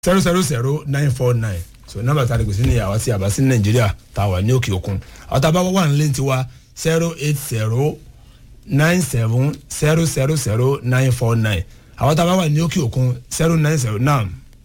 0000949 so number tá a lè pèsè ní àwa tí a bá sí Nàìjíríà tá a wà ní òkè òkun àwọn tá a bá wà nílé tiwa 08097000949 àwọn tá a bá wà ní òkè òkun 090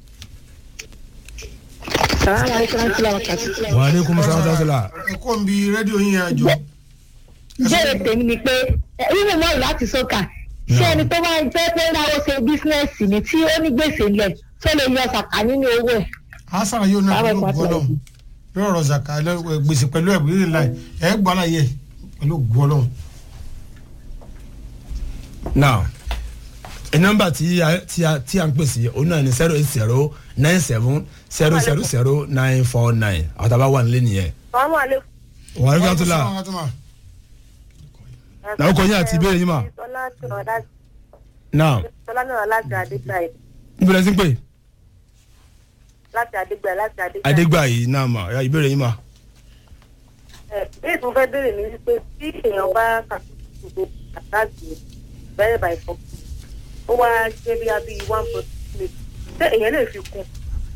wa aleykum salaam. ẹ̀kọ́ ń bi rédíò yín àjò. ìbéèrè tèmi ni pé nínú mọ́ọ̀lù láti sọ́kà ṣé ẹni tó bá ń jẹ́ pé náwó ṣe bísínẹ́sì ni tí ó ní gbèsè lẹ̀ tó lè yọ ṣàkà nínú owó ẹ̀. àṣàrà yóò náà pẹ̀lú gbọ́dọ̀ yóò rọ̀ ṣàkà gbèsè pẹ̀lú ẹ̀bùrẹ́ láì ẹ̀ gbọ́ láyé pẹ̀lú gbọ́dọ̀. now nọ́mbà tí a ń pèsè òun náà ni 08097000949 àwọn tá a bá wà nílé nìyẹn. wà á rí káàtó la náà ó kọ yín àti ìbéèrè yín mà. náà Tọ́lá náà láti Adégbàyí. níbo lẹ ti ń pè. Láti Adégbàyí. Adégbàyí náà mà ya ìbéèrè yín mà. Bẹ́ẹ̀ tó fẹ́ béèrè mi wípé tí èèyàn bá kàkóso àtàkì bẹ́ẹ̀ báyìí fún ó wá ṣe bí abí 1.3 ṣé èèyàn lè fi kún.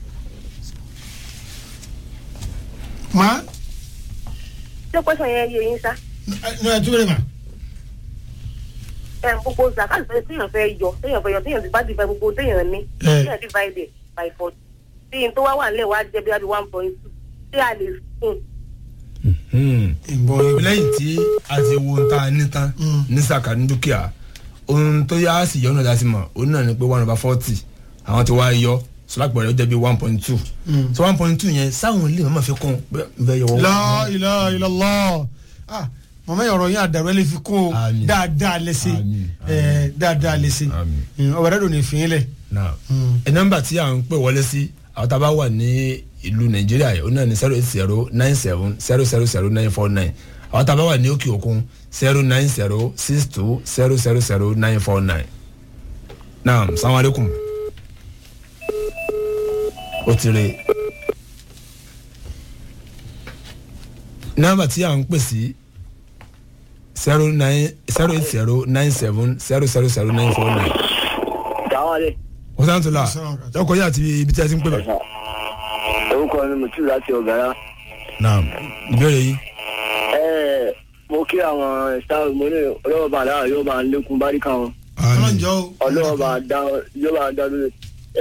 má. ṣé pẹ́sàn yẹn yé yín sá. ní ẹ túbọ̀ mà. Gbogbo zakat téèyàn fẹ́ yọ téèyàn ti bá divide gbogbo téèyàn ní téèyàn divide by 40 tí n tó wá wà nílẹ̀ wá jẹ́ bí abí 1.2 ṣé a lè fún. lẹ́yìn tí a ti wo ta ní tán ní sàkà ní dúkìá ohun tó yá sí yọ náà dá sí mọ̀ òun náà ni pé 1/40 àwọn tí wàá yọ sọlápẹ̀rẹ̀ ó jẹ́ bí 1.2 so 1.2 yẹn sáwọn ilé mọ̀ fi kún bẹ́ẹ̀ yọ wọ́n. La ilaha illallah mọ̀mọ́ yọ̀rọ̀ yín àdàrú ẹ lè fi kún o dáadáa lẹ́sẹ̀ dáadáa lẹ́sẹ̀ ọ̀bẹ̀rẹ̀ ló ní ìfín lẹ̀. ẹ nọ́mbà tí à ń pè wọlé sí àwọn tá a bá wà ní ìlú Nàìjíríà yìí ó náà ní 08097000949 àwọn tá a bá wà ní òkè òkun 09062000949. naam salaam aleykum. ó ti rè nọ́mbà tí à ń pè sí 08097000949. wọ́n sáà ń tó la lọ́kọ̀ yá àti ibi tí a ti ń pè bá. orúkọ mi mo tún láti Ọ̀gárá. naam ìbéèrè yìí. mo kí àwọn ìsáwó mo ní ọlọ́wọ́ bá dáhà yóò máa lékún báríkà wọn. ọlọ́wọ́ bá dáhà yóò máa dá lórí.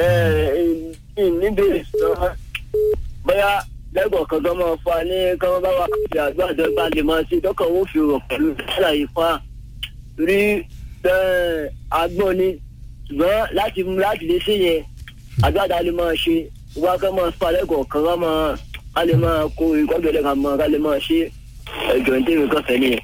níbèrè sọ bóyá lẹ́gbọ̀n kan tó máa fa ní káwọn bá wà sí àgbàdo bá lè máa ṣe dọ́kàn wọn fi rọ̀ pẹ̀lú ṣàlàyé fa rí agbọ́n ni ṣùgbọ́n láti lè ṣe yẹn àgbàdo lè máa ṣe wá ká máa fa lẹ́gbọ̀n kan ká lè máa kó ìkọ́gbẹ̀lẹ̀ kan ká lè máa ṣe ẹ̀jọ̀ ní tèmi kan fẹ́ nìyẹn.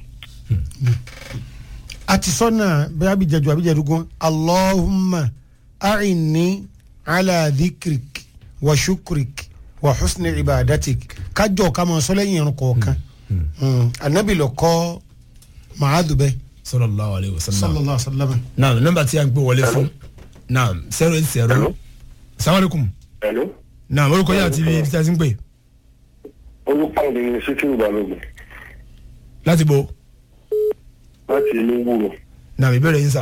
àti sọ́nà bẹ́ẹ̀ abijadu abijadugun Allahumma a'inni ala dhikrik wa shukrik wa husni ibadatik kájọ ká máa sọ lẹ́yìn irun kọ̀ọ̀kan anabi ló kọ́ Mu'adh bẹ́ẹ̀. sallallahu alayhi wa sallam. naam nọ́mbà tí a ń gbé wọlé fún naam 080. salaam aleykum. naam orúkọ yẹn àti ibi tí a ti ń pè. orúkọ mi ni Síkírù Balógun. láti bo. láti inú wúrò. naam ìbéèrè yín sà.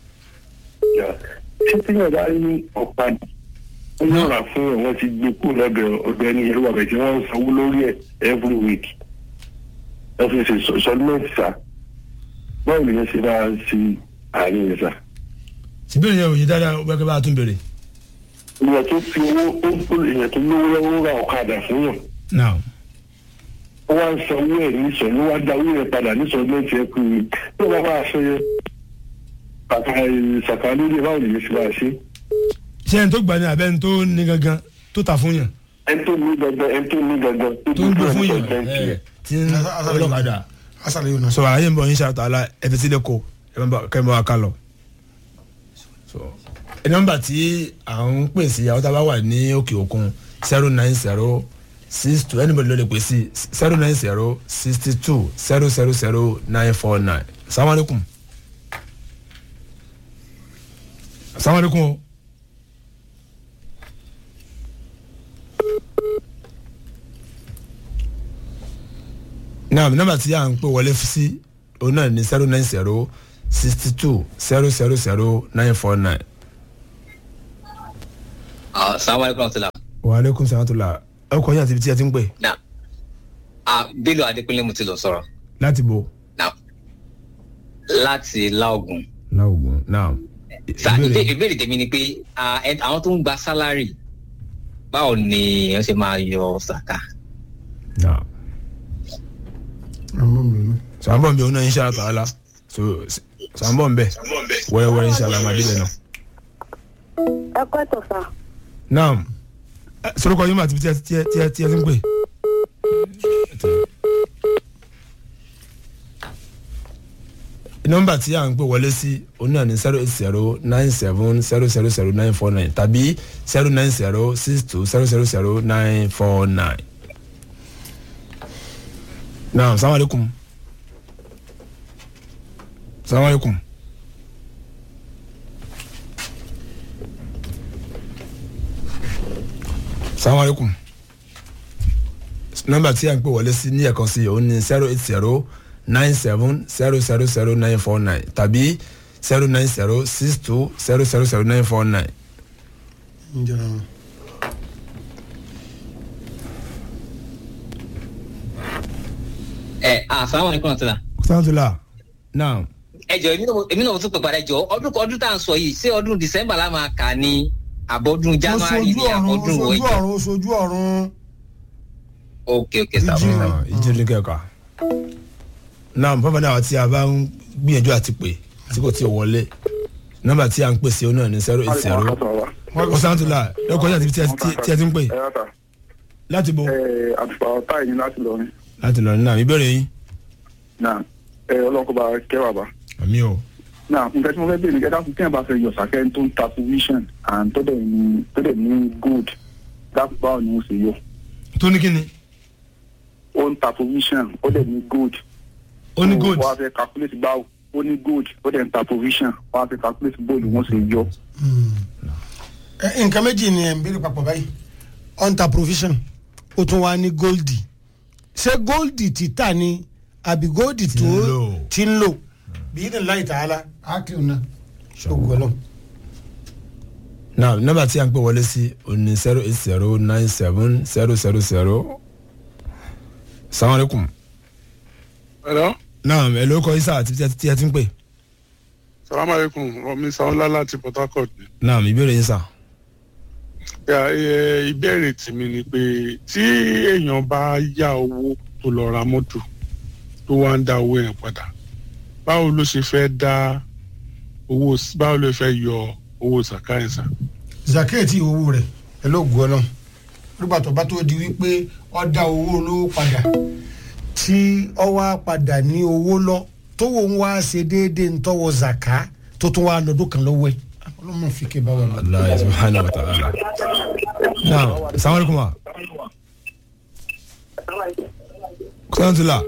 títí náà bá rí ọ̀padà ó yọ̀rà fún àwọn tí gbé kú lọ́dọ̀ ọ̀gbẹ́ni ìlú àbẹ̀ tí wọ́n ń sanwó lórí ẹ̀ every week wọ́n fi ṣe sọ́dúnmẹ́ǹtì sá báwo lè yẹn ṣe bá ṣe àárín yẹn sá. síbẹ̀rẹ̀ yẹn ò yí dáadáa ó bẹ́ẹ̀ kí bá a tún béèrè. èèyàn tó fi owó èèyàn tó lówó lọ́wọ́ ra ọ̀kadà fún yàn. náà. ó wá ń sanwó ẹ̀ níṣọ̀ ló wá dá owó yẹn padà níṣọ̀ mẹ́tì ẹ̀ kú mi tó bá bá a ṣe ṣàkà lórí báwo lè yẹn ṣe bá a ṣe. ṣé ẹni tó gbà ní abẹ́ ẹni tó ní gangan tó ta fún yàn. ẹni tó ní gangan tó ń gbé fún yàn tí ń ọlọ́kadà. sọ àyè ń bọ̀ yín ṣàtọ̀ àlà ẹ̀fẹ̀ sílẹ̀ kó kẹ́mi wá ká lọ. nọ́mbà tí à ń pè sí àwọn tá a bá wà ní òkè òkun 09062 anybody ló lè pè sí 09062000949. Assalamu alaikum. Assalamu alaikum. naam nọ́mbà tí a ń pè wọlé sí òun náà ní 09062000949. Assalamu alaikum tula. wa aleykum salaam tó la ẹ kọ́ yín àti ibi tí ẹ ti ń pè. Na Bello Adékúnlé mo ti lọ sọ̀rọ̀. láti bo. Na láti Láògùn. láwùgbọ́n náà. Ìbéèrè tèmi ni pé àwọn tó ń gba sálárì báwo ni wọ́n ṣe máa yọ sàkà. náà. sàmbọ̀ ń bẹ òun náà insha Allah ta'ala so sàmbọ̀ ń bẹ wẹ́rẹ́wẹ́rẹ́ insha Allah máa débẹ̀ náà. ẹ kọ́ ẹ̀tọ́ sá. náà sọ́dọ̀kọ̀ yín mà àti ibi tí ẹ ti ń pè. nọ́mbà tí à ń pè wọlé sí òun náà ní 08097000949 tàbí 09062000949. naam salaam aleykum. salaam aleykum. salaam aleykum. nọ́mbà tí à ń pè wọlé sí ní ẹ̀kan sí òun ní 08097000949 tàbí 09062000949. Assalamu alaikum tula. santula now. Ẹ jọ̀ọ́ èmi náà mo tún pè padà jọ ọdún tá à ń sọ yìí ṣé ọdún December la máa kà ní àbọ̀dún January ní àbọ̀dún wọ̀nyí. oṣooju ọ̀run. ok sá. ìjírí kẹ́kọ̀ọ́. náà bàbá náà tí a bá ń gbìyànjú àti pè tí kò tí ì wọlé nọ́mbà tí a ń pèsè ọ náà ní 080. ọ̀sántúlà lọ́kọ̀ yàtí tí ẹ ti ń pè. láti bo. àtùpà ọ̀tá yìí láti lọ ní. láti lọ ní náà ìbéèrè yín. náà ọlọ́kọ̀ bá kẹwàá bá. àmì o. náà nǹkan tí mo fẹ́ bèèrè nígbà tí kí ẹ bá fẹ́ yọ sàkẹ́ tó ń ta provision and tó dẹ̀ ní good dákú báwo ni ó ṣe yọ. tó ní kíni. ó ń ta provision ó dẹ̀ ní good. ó ní good. wọ́n á fẹ́ calculate báwo ó ní good ó dẹ̀ ń ta provision wọ́n á fẹ́ calculate bóòlù wọ́n ṣe yọ. nǹkan méjì ni ẹ̀ ń béèrè papọ̀ báyìí on ta provision ó tún wá ní goldi ṣé goldi títà ni àbí goldi tó ti ń lò bí ní láì tààlà ákìlù náà ṣògo ọlọ́run. náà nọ́mbà tí a ń pè wọlé sí òní 080970000. salaam aleykum. hello. náà ẹ lórúkọ isa àti tí ẹ ti ń pè. salaam aleykum rọmi sanwó-ọlá láti Port Harcourt. náà ìbéèrè yín sà. ìbéèrè tèmi ni pé tí èèyàn bá yá owó tó lọ ra mọ́tò tó wá ń dá owó yẹn padà báwo ló ṣe fẹ́ dá owó báwo ló fẹ́ yọ owó sàkáyẹ̀sà. zaketi owó rẹ̀ ẹ ló gbọ́ náà nígbà tó bá tó di wípé ó dá owó olówó padà tí ó wá padà ní owó lọ tó wò ń wá ṣe déédéé ń tọwọ́ zaka tó tún wá lọ́dún kan lọ́wọ́ ẹ̀ ọlọ́mọ fi ké bá wà lọ. Allah subhanahu wa ta'ala. náà salaam aleykum wa. santula.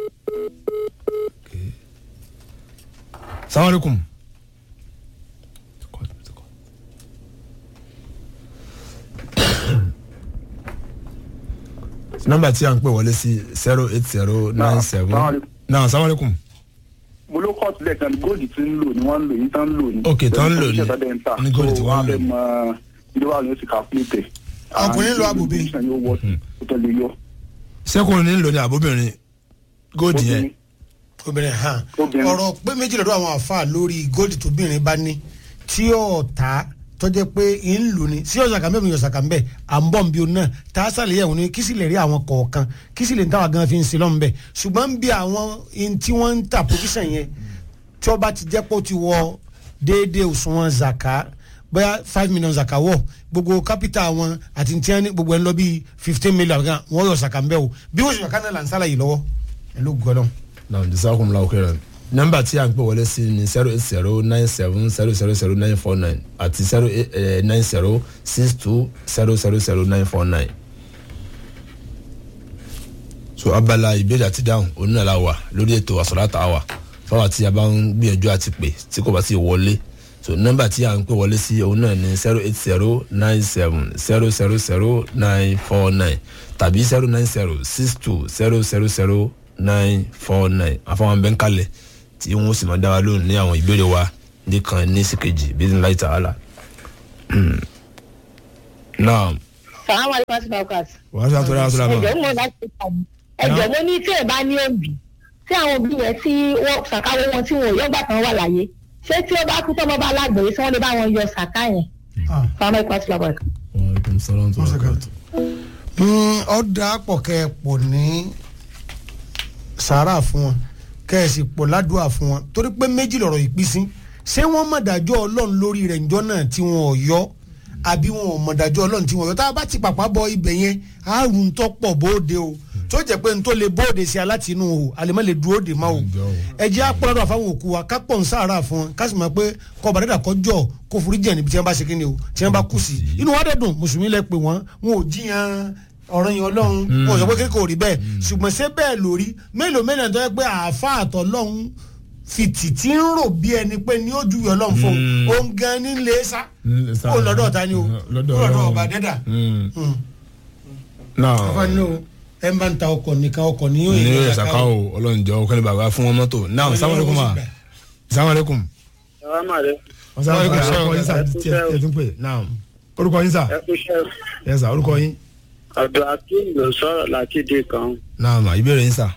salaam aleykum. nọ́mbà tí a ń pè wọlé sí 08097. náà salaam aleykum. mo ló kọ́ sílẹ̀ kan góòdì tí ń lò ní wọ́n ń lò yìí tán ń lò ní. ok tán ń lò ní góòdì tí wọ́n ń lò. ìjọba àwọn yóò ti calculate. ọkùnrin lo àbòbí. sẹ́kùnrin ní lò ní àbóbìnrin góòdì yẹn. obìnrin hàn ọ̀rọ̀ pé méjì lọ́dọ̀ àwọn àfa lórí góòdì tóbìnrin bá ní tí yóò ta tọ́jẹ́ pé ń lò ní sí ọ̀sàkà mẹ́rin ọ̀sàkà ń bẹ̀ à ń bọ̀ ń bí o náà tá a sàlẹ̀ yẹ̀wò ní kí sì lè rí àwọn kọ̀ọ̀kan kí sì lè ń táwa gan fi ń sin lọ́nbẹ̀ ṣùgbọ́n bí àwọn tí wọ́n ń ta pòkísàn yẹn tí wọ́n bá ti jẹ́ pé ó ti wọ déédéé òṣùwọ̀n zaka bóyá 5 million zaka wọ̀ gbogbo kápítà wọn àti tí wọ́n ní gbogbo ẹ̀ ń lọ bí 15 million gan wọ́n yọ ọ̀sàkà ń bẹ̀ o bí wọ́n ṣe wà kánà là ń sálà yìí lọ́wọ́ ẹ̀ ló gbọ́dọ̀. náà disakum la okere nọ́mbà tí a ń pè wọlé sí ni 08097000949 àti 09062000949. so abala ìbéèrè àti dáhùn onínàlá wà lórí ètò àsọ̀láta àwà fáwọn tí a bá ń gbìyànjú àti pè tí kò bá ti wọlé so nọ́mbà tí a ń pè wọlé sí òun náà ni 08097000949 tàbí 09062000949 àfọwọ́n bẹ́ẹ̀ ń kalẹ̀ tí wọ́n sì máa dá wa lóhùn ní àwọn ìbéèrè wa nìkan ní síkejì bí ní láì tààlà. naam. sàlámù alaykum àti bàkàt. wàá sọ àtúrà àtúrà mọ́. ẹ̀jọ̀ mo láti tàbí ẹ̀jọ̀ mo ní tí ẹ̀ bá ní òbí tí àwọn òbí yẹn tí wọ́n ṣàkáwé wọn tí wọn ò yọgbà tán wà láyé ṣé tí ó bá kú tọ́mọ bá lágbèrè tí wọ́n lè bá wọn yọ ṣàká yẹn. sàlámù alaykum àti bàkàt. wàhálà sọlá tó wà kàtó. ọ̀dà pọ̀ kẹ́ ẹ pọ̀ ní sàárà fún wọn kẹ́ ẹ sì pọ̀ ládùúà fún wọn torí pé méjì lọ̀rọ̀ ìpín sí ṣé wọ́n mọ̀ dájọ́ ọlọ́run lórí rẹ̀ ńjọ́ náà tí wọn ò yọ àbí wọn ò mọ̀ dájọ́ ọlọ́run tí wọn yọ tá a bá ti pàpà bọ ibẹ̀ yẹn àrùn tó pọ̀ bóde o tó jẹ́ pé n tó lè bóde sí alátinú o àlèmọ́ lè dúró dè má o ẹ jẹ́ àpọ̀lọ́dọ̀ àfáwọn òkú wa ká pọ̀ ń sàárà fún wọn ká sì mọ̀ pé kọ́ bàdẹ́dà kọjọ́ kó forí jẹ̀ níbi tí wọ́n bá ṣe kíni o tí wọ́n bá kú sí inú wa dẹ̀ dùn mùsùlùmí lẹ pé wọn ò jiyàn ọ̀rọ̀ yẹn ọlọ́run wọn ò sọ pé kékeré ò rí bẹ́ẹ̀ ṣùgbọ́n ṣé bẹ́ẹ̀ lórí mélòó mélòó tó yẹ pé àáfàá àtọ̀lọ́run fìtì tí ń rò bí ẹni pé ní ojú yọ ọlọ́run fún òun gan ní lè sá ó lọ́dọ̀ ta ni o lọ́dọ̀ ọba dẹ́dà. ọba ní o ẹ máa ń ta ọkọ̀ nìkan ọkọ̀ ní yóò yẹ ṣàkà o ọlọ́run jọ ọkọ̀ ní bàbá fún wọn mọ́tò náà sàmúlẹ́kùn ma sàmúlẹ́kùn. orúkọ yín sà. ẹ sà orúkọ yín. ọ̀dọ̀ akéwì ló sọ̀rọ̀ láti dé kan. náà mà ìbéèrè yín sà.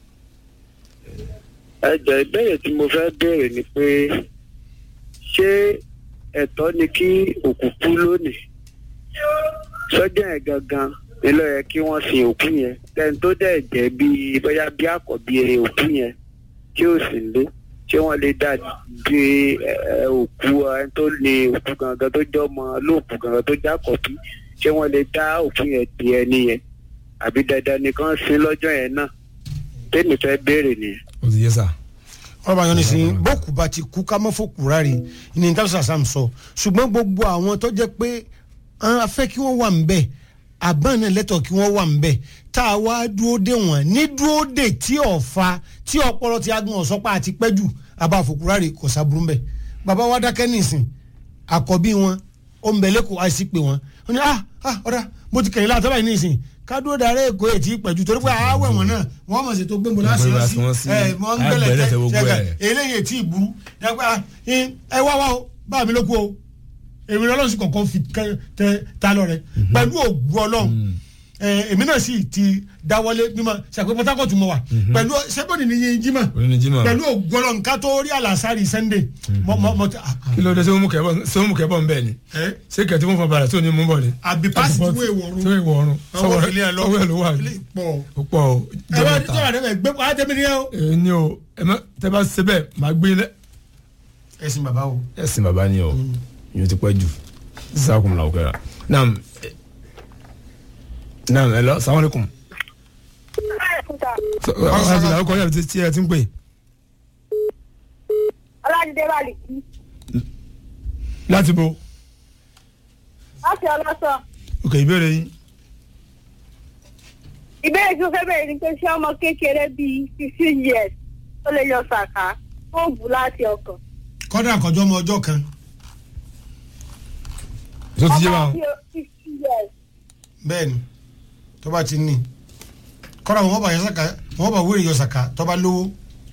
ẹ jẹ́ ìbéèrè tí mo fẹ́ béèrè ni pé ṣé ẹ̀tọ́ ni kí òkú kú lónìí sọ́jà ẹ̀ gangan nílò yẹ kí wọ́n sin òkú yẹn tẹ́ni tó dẹ̀ jẹ́ bíi bóyá bí àkọ́bí òkú yẹn tí ó sì lé ṣé wọ́n lè dá bí òkú ẹni tó lé òkú gangan tó jẹ́ ọmọ lóòkú gangan tó jẹ́ àkọ́bí ṣé wọ́n lè dá òkú yẹn di ẹni yẹn àbí dandan nìkan sin lọ́jọ́ yẹn náà tẹ́mi fẹ́ béèrè nìyẹn. o ti yẹ sà. wọ́n bá yọ ní sin bókù bá ti kú ká mọ́ fòkù rárí ní ní tábìlì sàmù sọ ṣùgbọ́n gbogbo àwọn tó jẹ́ pé a fẹ́ kí wọ́n wà ń bẹ̀ àbọ̀n náà lẹ́tọ̀ kí wọ́n wà ń bẹ̀ tá a wá dúró dé wọn ní dúró dé tí ọ̀fà tí ọpọlọ ti agbọ̀n ọ̀sọ́pá àti pẹ́jù àbá fòkù rárí kò sábúrú ń bẹ̀ bàbá wa dákẹ́ nìsín àkọ́bí wọn ó ń bẹ̀ lẹ́kọ̀ọ́ àìsí pé wọn ó ní ọ̀dà mo ti kẹ̀yìn láàtọ́ báyìí nìsín kádúró darẹ́ èkó ètí ìpẹ̀jù torí pé àáwẹ̀ wọn náà wọ́n mọ̀ sí tó gbẹ̀mbọ̀ láti wọ́n sí wọ́n ń gbẹ̀lẹ̀ tẹ́ eléyìí ètí ìburú ẹ wá o bá mi ló kú o èmi lọ́lọ́run sì kọ̀ọ̀kan fi ta lọ rẹ pẹ̀lú ògùn ọlọ́run èmi náà sì ti dáwọ́lé mímọ ṣàpè Port Harcourt mọ wa pẹ̀lú sẹ́bọ̀nì ní yín jímọ̀ pẹ̀lú ògùn ọlọ́run ká tó rí àlàsárì Sunday kí ló dé sẹ́wọ́n mú kẹ́bọ̀ ń bẹ̀ ni ṣé kẹ́tí mú fún balẹ̀ tó ní mú bọ̀ ni. àbí pásítì tó ìwọ̀run sọ́wọ́ ẹ̀ ló wà ní. ó pọ̀ o. ẹ bá tí wàá dẹ́gbẹ̀ gbé wàá tẹ́mi ní ẹ o. ní o tẹ́ bá ṣe bẹ́ẹ̀ máa gbé lẹ́. ẹ̀sìn bàbá o. ẹ̀sìn bàbá ni o yóò ti pẹ́ jù sísàkùn làwọn kẹ́ra. naam hello salaam aleykum. ọ̀hún ọkọ̀ yàrá tí ẹ ti ń pè. ọládìdé bá lè kí. láti bo. láti ọlọ́sàn. ok ìbéèrè yín. ìbéèrè tí mo fẹ́ bẹ̀rẹ̀ ni pé ṣé ọmọ kékeré bíi 15 years ó lè yọ sàká tó bù láti ọkàn. kọ́dà àkọ́jọ́ ọmọ ọjọ́ kan. tó ti yé wa. ọmọ 15 years. bẹ́ẹ̀ni tó bá ti ní kọ́dà wọn bá yọ sàká wọn bá wéèrè yọ sàká tó bá lówó.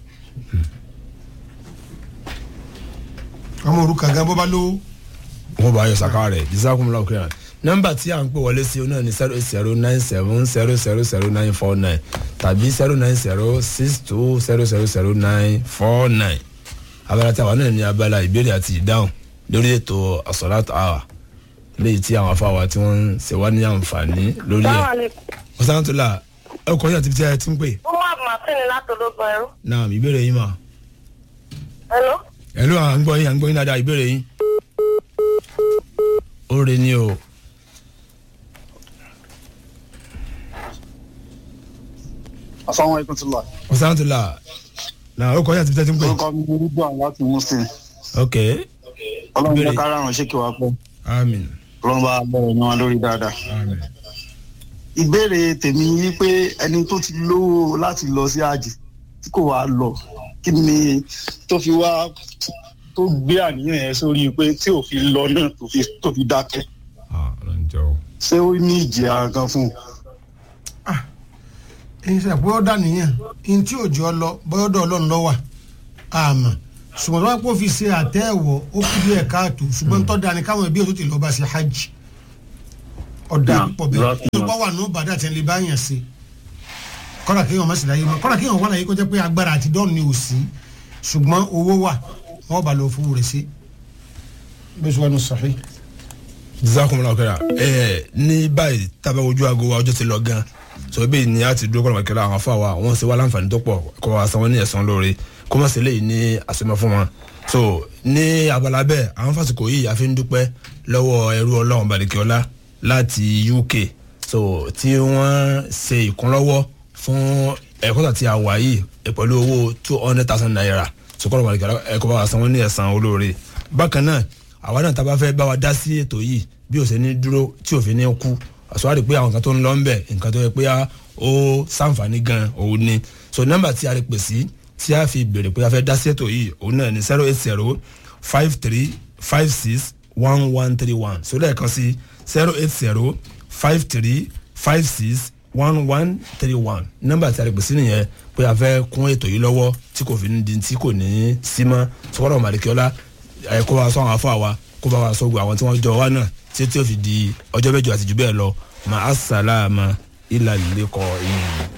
ọmọ òrukàn gan bó bá lówó. wọn bá yọ sàká rẹ jisakunmula òkè nọ́mbà tí à ń pè wọlé sí náà ni 08097000949 tàbí 09062000949 abala tí a wà náà ní abala ìbéèrè àti ìdáhùn lórí ètò àsọ̀látò àwà léyìí tí àwọn afáwa tí wọ́n ń ṣe wá ní àǹfààní lórí ẹ̀. ọ̀sán tó la ẹ̀kọ́ yìí àti bí tí a ti ń pè. ó wà màsíìnì látọ̀dọ̀gbọ̀n ẹ̀rọ. náà ìbéèrè yín mà. hello. hello à ń gbọ́ yín dáadáa ìbéèrè yín. ó re ní o. asalaamualeykum tula. ọ̀sán tó la náà ó kọ́ yín àti bí tí a ti ń pè. orúkọ mi ni rúbọ láti muslim. ok. ọlọ́run bá kára àwọn ṣéèkì wa pọ̀. àmín. ọlọ́run bá bẹ̀rẹ̀ ní wọn lórí dáadáa. àmín. ìbéèrè tèmi ni pé ẹni tó ti lówó láti lọ sí àjì tí kò wá lọ kí ni tó fi wá tó gbé àníyàn yẹn sórí pé tí ò fi lọ náà tó fi dákẹ́. ṣé ó ní ìjìyà kan fún un. èyí sẹ́ bóyá ọ̀dà nìyẹn ní tí òjò lọ bóyá ọ̀dọ̀ ọlọ́run lọ wà àmọ́ ṣùgbọ́n tó bá kó fi ṣe àtẹ́wọ̀ ó kú bí ẹ̀ka àtò ṣùgbọ́n tó dáa ni káwọn ẹbí ẹ̀ tó ti lọ́ọ́ bá ṣe hajj ọ̀dà púpọ̀ bẹ́ẹ̀ tó bá wà ní bàdà tí ń lè bá yàn sí kọ́lá kéèyàn má sì láyé mọ́ kọ́lá kéèyàn wà láyé kó jẹ́ pé agbára àti dọ́ọ̀nù ni ò sí ṣùgbọ́n owó wà wọ́n bá lọ fowó rẹ̀ sí bẹ́ẹ̀ sọ wà ní sahih. jazakumullahu khairan ní báyìí tábà ojú aago wa ọjọ́ ti lọ gan so bẹ́ẹ̀ ni a ti dúró kọ́nà kẹ́lá àwọn afọ àwa wọ́n ṣe wá láǹfààní tó pọ̀ kọ́ wa sanwó ní ẹ̀san lóore kó má ṣe léyìí ní àṣemọ́ fún wọn so ní abala bẹ́ẹ̀ àwọn fásitì yìí a fi ń dúpẹ́ lọ́wọ́ ẹrú ọlọ́run Balẹ̀kíọ́lá láti UK so tí wọ́n ṣe ìkúnlọ́wọ́ fún ẹ̀kọ́ tàbí àwà yìí pẹ̀lú owó 200,000 naira so kọ́nà Balẹ̀kíọ́lá ẹ̀kọ́ bá wa sanwó ní ẹ̀san olóore bákan náà àwa náà tá a bá fẹ́ bá wa dá sí ètò yìí bí ó ṣe ní dúró tí ò fi ní kú àsọ̀rọ̀ pé àwọn kan tó ń lọ ń bẹ̀ nǹkan tó yẹ pé ó ṣàǹfààní gan òun ni so nọ́mbà tí a lè pè sí tí a fi béèrè pé a fẹ́ dá sí ètò yìí òun náà ní 08053561131 so lẹ́ẹ̀kan sí 08053561131 nọ́mbà tí a lè pè sí nìyẹn pé a fẹ́ kún ètò yìí lọ́wọ́ tí kò fi ní di tí kò ní sí mọ́ sọ́kọ́rọ̀ Balẹ̀kíọ́lá kó bá wa sọ àwọn afọ àwa kó bá wa sọ gbogbo àwọn tí wọ́n jọ wá náà tí ó fi di ọjọ́ mẹ́jọ àti jù bẹ́ẹ̀ lọ ma asalaama ila liqa'i.